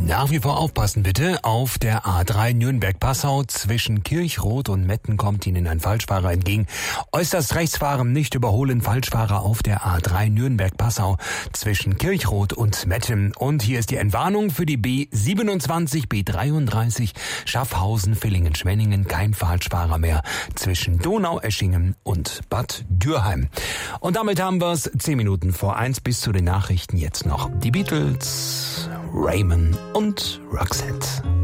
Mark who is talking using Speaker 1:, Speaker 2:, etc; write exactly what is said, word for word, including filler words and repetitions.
Speaker 1: Nach wie vor aufpassen bitte. Auf der A drei Nürnberg-Passau zwischen Kirchroth und Metten kommt Ihnen ein Falschfahrer entgegen. Äußerst rechts fahren, nicht überholen. Falschfahrer auf der A drei Nürnberg-Passau zwischen Kirchroth und Metten. Und hier ist die Entwarnung für die B siebenundzwanzig, B dreiunddreißig Schaffhausen, Villingen, Schwenningen. Kein Falschfahrer mehr zwischen Donaueschingen und Bad Dürheim. Und damit haben wir es zehn Minuten vor eins bis zu den Nachrichten. Jetzt noch die Beatles, Raymond und Roxette.